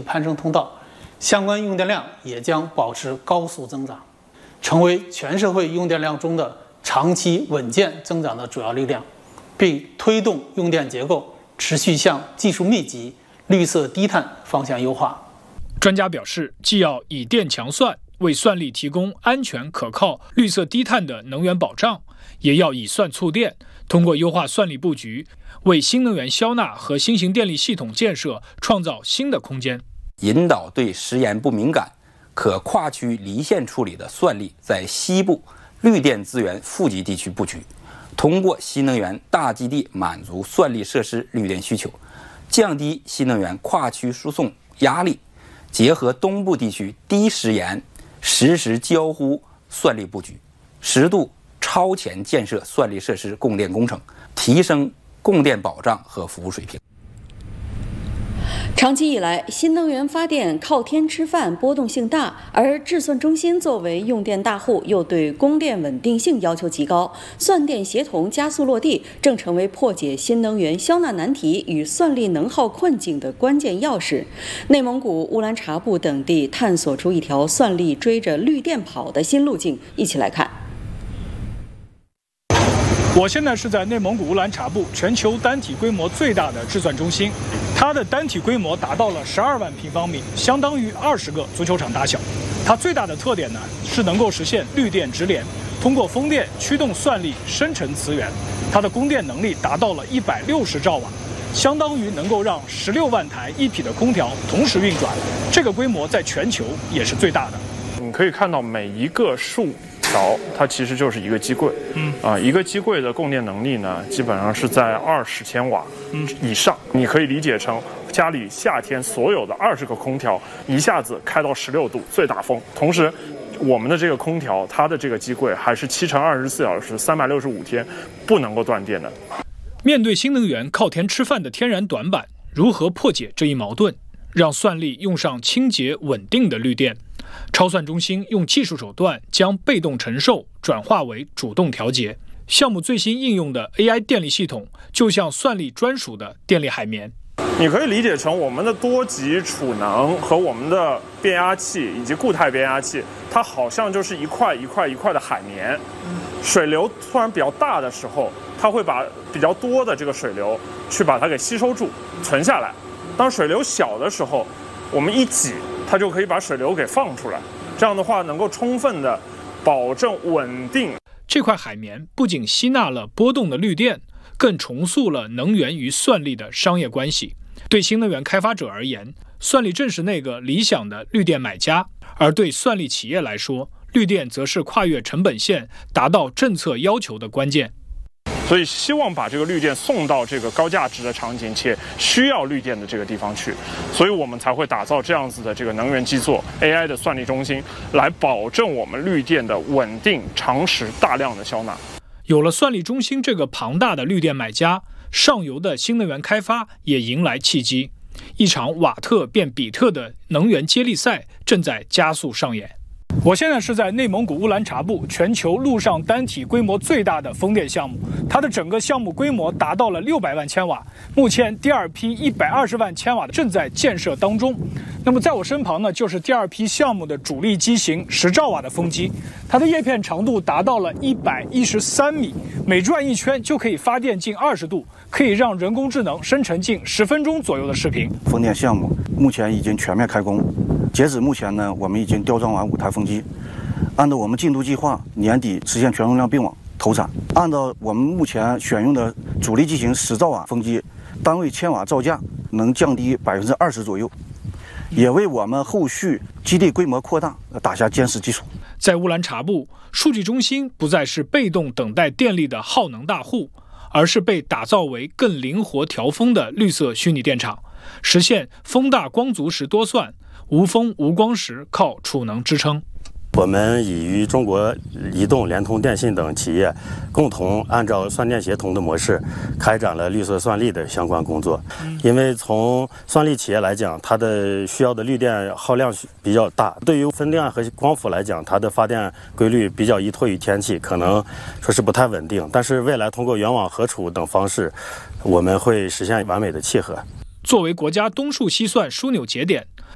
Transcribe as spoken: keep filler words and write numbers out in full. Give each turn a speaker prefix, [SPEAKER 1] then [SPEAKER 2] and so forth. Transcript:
[SPEAKER 1] 攀升通道，相关用电量也将保持高速增长，成为全社会用电量中的长期稳健增长的主要力量，并推动用电结构持续向技术密集、绿色低碳方向优化。
[SPEAKER 2] 专家表示，既要以电强算，为算力提供安全可靠、绿色低碳的能源保障，也要以算促电，通过优化算力布局，为新能源消纳和新型电力系统建设创造新的空间。
[SPEAKER 3] 引导对时延不敏感、可跨区离线处理的算力在西部绿电资源富集地区布局，通过新能源大基地满足算力设施绿电需求，降低新能源跨区输送压力，结合东部地区低时延、实时交互算力布局，适度超前建设算力设施供电工程，提升供电保障和服务水平。
[SPEAKER 4] 长期以来，新能源发电靠天吃饭，波动性大，而智算中心作为用电大户，又对供电稳定性要求极高，算电协同加速落地，正成为破解新能源消纳难题与算力能耗困境的关键钥匙。内蒙古乌兰察布等地探索出一条算力追着绿电跑的新路径，一起来看。
[SPEAKER 2] 我现在是在内蒙古乌兰察布全球单体规模最大的智算中心，它的单体规模达到了十二万平方米，相当于二十个足球场大小。它最大的特点呢是能够实现绿电直连，通过风电驱动算力生成磁源，它的供电能力达到了一百六十兆瓦，相当于能够让十六万台一体的空调同时运转。这个规模在全球也是最大的。
[SPEAKER 5] 你可以看到每一个数条它其实就是一个机柜，嗯啊，一个机柜的供电能力呢，基本上是在二十千瓦以上。嗯、你可以理解成家里夏天所有的二十个空调一下子开到十六度最大风，同时我们的这个空调它的这个机柜还是七乘二十四小时、三百六十五天不能够断电的。
[SPEAKER 2] 面对新能源靠天吃饭的天然短板，如何破解这一矛盾，让算力用上清洁稳定的绿电？超算中心用技术手段将被动承受转化为主动调节。项目最新应用的 A I 电力系统就像算力专属的电力海绵。
[SPEAKER 5] 你可以理解成我们的多级储能和我们的变压器以及固态变压器，它好像就是一块一块一块的海绵。水流突然比较大的时候，它会把比较多的这个水流去把它给吸收住存下来。当水流小的时候，我们一挤它就可以把水流给放出来，这样的话能够充分的保证稳定。
[SPEAKER 2] 这块海绵不仅吸纳了波动的绿电，更重塑了能源与算力的商业关系。对新能源开发者而言，算力正是那个理想的绿电买家，而对算力企业来说，绿电则是跨越成本线达到政策要求的关键。
[SPEAKER 5] 所以希望把这个绿电送到这个高价值的场景且需要绿电的这个地方去，所以我们才会打造这样子的这个能源基座 A I 的算力中心，来保证我们绿电的稳定、长时、大量的消纳。
[SPEAKER 2] 有了算力中心这个庞大的绿电买家，上游的新能源开发也迎来契机。一场瓦特变比特的能源接力赛正在加速上演。我现在是在内蒙古乌兰察布全球陆上单体规模最大的风电项目，它的整个项目规模达到了六百万千瓦，目前第二批一百二十万千瓦的正在建设当中。那么在我身旁呢，就是第二批项目的主力机型十兆瓦的风机，它的叶片长度达到了一百一十三米，每转一圈就可以发电近二十度，可以让人工智能生成近十分钟左右的视频。
[SPEAKER 6] 风电项目目前已经全面开工，截止目前呢，我们已经吊装完五台风机，按照我们进度计划，年底实现全容量并网投产。按照我们目前选用的主力机型十兆瓦风机，单位千瓦造价能降低百分之二十左右，也为我们后续基地规模扩大打下坚实基础。
[SPEAKER 2] 在乌兰察布，数据中心不再是被动等待电力的耗能大户，而是被打造为更灵活调峰的绿色虚拟电厂，实现风大光足时多算，无风无光时靠储能支撑。
[SPEAKER 7] 我们已与中国移动、联通、电信等企业共同按照算电协同的模式，开展了绿色算力的相关工作。因为从算力企业来讲，它的需要的绿电耗量比较大，对于风电和光伏来讲，它的发电规律比较依托于天气，可能说是不太稳定。但是未来通过远网合储等方式，我们会实现完美的契合。
[SPEAKER 2] 作为国家东数西算枢纽节点，